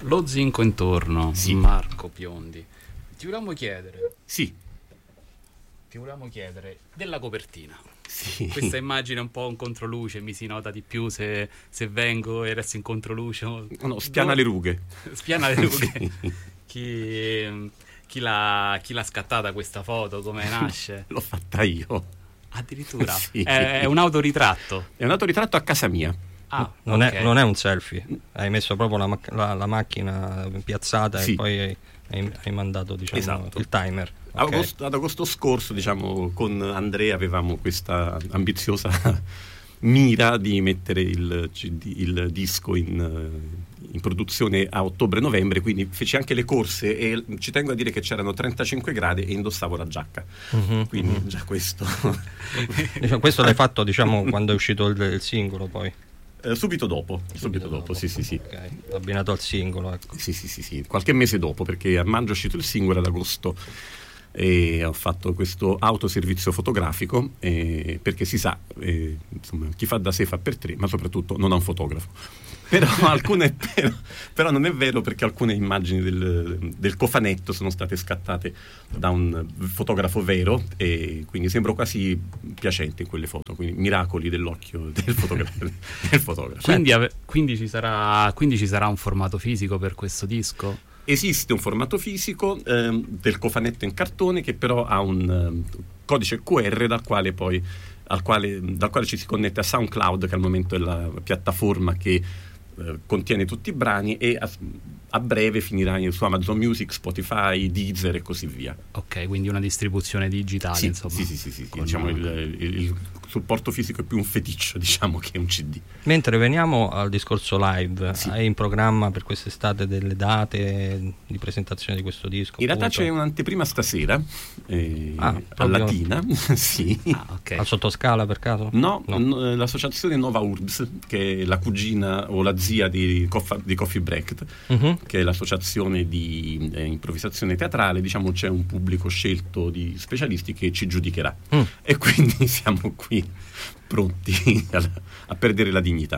Lo Zinco intorno, sì. Marco Biondi. Ti volevamo chiedere. Sì. Ti volevamo chiedere della copertina. Sì. Questa immagine è un po' un controluce, mi si nota di più se vengo e resto in controluce. No, spiana le rughe. Spiana le rughe. Sì. Chi l'ha scattata questa foto? Come nasce? L'ho fatta io. Addirittura? Sì. È un autoritratto? È un autoritratto a casa mia. Ah, non ok. è un selfie, hai messo proprio la macchina piazzata, Sì. e poi hai mandato, diciamo, Esatto. il timer. Okay. Ad agosto scorso, diciamo, con Andrea avevamo questa ambiziosa mira di mettere il disco in produzione a ottobre-novembre, quindi feci anche le corse e ci tengo a dire che c'erano 35 gradi e indossavo la giacca. Quindi già questo. Diciamo, questo l'hai fatto, diciamo, quando è uscito il singolo, poi? Subito dopo, sì. Okay. Abbinato al singolo, ecco. Sì, qualche mese dopo, perché a maggio è uscito il singolo, ad agosto e ho fatto questo autoservizio fotografico, perché si sa, insomma, chi fa da sé fa per tre, ma soprattutto non ha un fotografo. Però non è vero, perché alcune immagini del cofanetto sono state scattate da un fotografo vero e quindi sembro quasi piacente in quelle foto, quindi miracoli dell'occhio del fotografo. Quindi ci sarà un formato fisico per questo disco? Esiste un formato fisico del cofanetto in cartone, che però ha un codice QR dal quale ci si connette a SoundCloud, che al momento è la piattaforma che contiene tutti i brani, e a breve finirà su Amazon Music, Spotify, Deezer e così via. Ok, quindi una distribuzione digitale, sì, insomma. Sì. Diciamo il supporto fisico è più un feticcio, diciamo, che un CD. Mentre veniamo al discorso live, sì. Hai in programma per quest'estate delle date di presentazione di questo disco? In realtà c'è un'anteprima stasera a Latina. Sì. Okay. Al Sottoscala, per caso? No. L'associazione Nova Urbs, che è la cugina o la zia di Coffee Break, che è l'associazione di improvvisazione teatrale. Diciamo, c'è un pubblico scelto di specialisti che ci giudicherà, e quindi siamo qui pronti a perdere la dignità.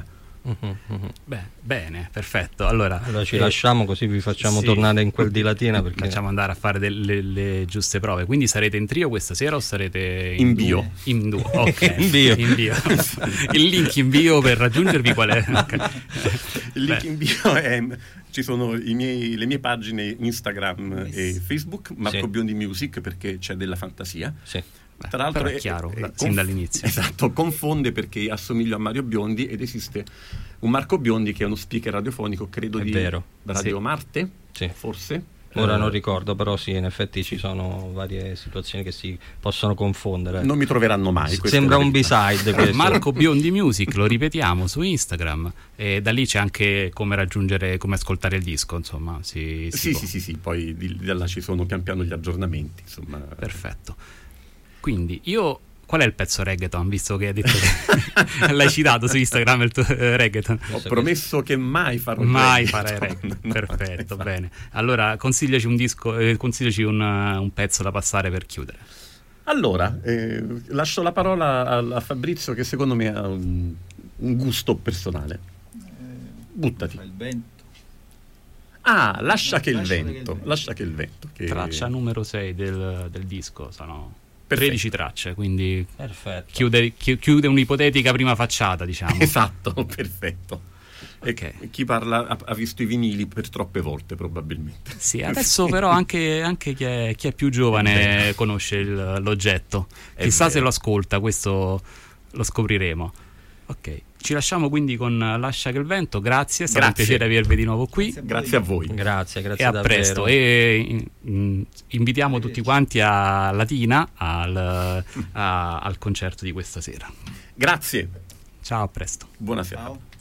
Bene, perfetto. Allora ci lasciamo, così vi facciamo tornare in quel di Latina, perché facciamo andare a fare le giuste prove. Quindi sarete in trio questa sera o sarete in bio? In duo, ok. in bio. Il link in bio per raggiungervi qual è? Okay. Il link in bio ci sono le mie pagine Instagram e Facebook, Marco Biondi Music, perché c'è della fantasia. Sì. Tra l'altro è chiaro, sin dall'inizio. Esatto, confonde, perché assomiglio a Mario Biondi ed esiste un Marco Biondi che è uno speaker radiofonico, credo, Radio Marte, forse. Ora non ricordo, però sì, in effetti ci sono varie situazioni che si possono confondere. Non mi troveranno mai. Sembra un B-side questo. Marco Biondi Music, lo ripetiamo, su Instagram, e da lì c'è anche come ascoltare il disco, insomma. Sì, poi da là ci sono pian piano gli aggiornamenti, insomma. Perfetto. Quindi qual è il pezzo reggaeton, visto che hai detto che l'hai citato su Instagram il tuo reggaeton? Ho promesso che mai farò farai reggaeton. Perfetto, bene. Allora consigliaci un disco, consigliaci un pezzo da passare per chiudere. Allora, lascio la parola a Fabrizio, che secondo me ha un gusto personale. Buttati. Il vento. Lascia che il vento. Che... Traccia numero 6 del disco, sono 13 tracce, quindi perfetto. Chiude un'ipotetica prima facciata, diciamo. Esatto, perfetto. Okay. E chi parla ha visto i vinili per troppe volte, probabilmente. Sì, adesso però anche chi è più giovane conosce l'oggetto. Chissà se lo ascolta, questo lo scopriremo. Ok, ci lasciamo quindi con Lascia che il vento. Grazie, è stato un piacere avervi di nuovo qui. Grazie a voi. Grazie e a davvero. Presto. E invitiamo tutti quanti a Latina al concerto di questa sera. Grazie. Ciao, a presto. Buonasera. Ciao.